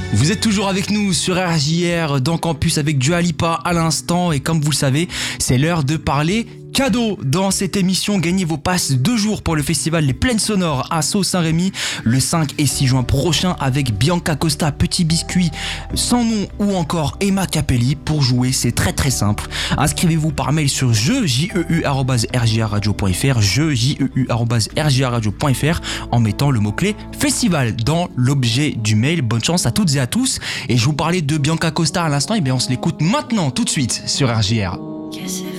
Vous êtes toujours avec nous sur RJR dans Campus avec Dua Lipa à l'instant et comme vous le savez, c'est l'heure de parler cadeaux. Dans cette émission, gagnez vos passes 2 jours pour le festival Les Plaines Sonores à Sault-Saint-Rémy le 5 et 6 juin prochain avec Bianca Costa, Petit Biscuit, Sans Nom ou encore Emma Capelli. Pour jouer, c'est très très simple. Inscrivez-vous par mail sur jeu@rjrradio.fr jeu@rjrradio.fr en mettant le mot-clé festival dans l'objet du mail. Bonne chance à toutes et à tous. Et je vous parlais de Bianca Costa à l'instant, et bien on se l'écoute maintenant tout de suite sur RJR.